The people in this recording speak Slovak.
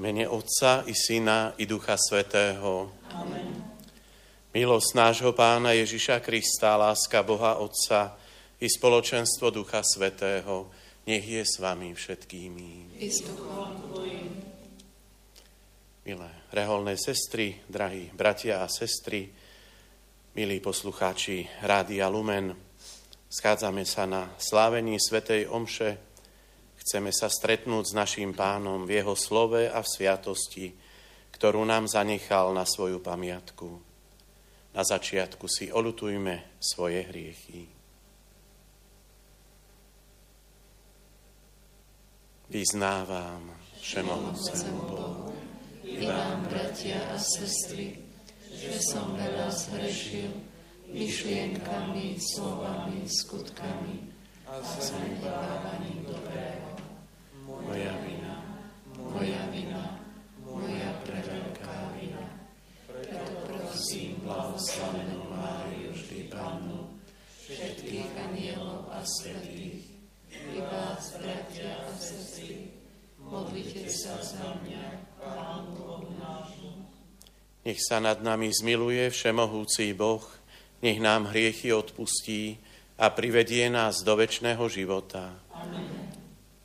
mene Otca i Syna i Ducha Svätého. Amen. Milosť nášho Pána Ježiša Krista, láska Boha Otca i spoločenstvo Ducha Svätého, nech je s vami všetkými. I s duchom tvojim. Milé reholné sestry, drahí bratia a sestry, milí poslucháči Rádia Lumen, schádzame sa na slávení svätej omše. Chceme sa stretnúť s naším Pánom v jeho slove a v sviatosti, ktorú nám zanechal na svoju pamiatku. Na začiatku si oľutujme svoje hriechy. Vyznávam všemohúcemu Bohu I vám, bratia a sestry, že som veľa zhrešil myšlienkami, slovami, skutkami a zanedbávaním dobrého. Moja vina, moja preveľká vina. Preto prosím blahoslavenú Máriu, vždy Pannu, všetkých anielov a svätých, i vás, bratia a sestry, modlite sa za mňa, Pánu Bohu nášmu. nech sa nad nami zmiluje všemohúci Boh, nech nám hriechy odpustí a privedie nás do večného života. Amen.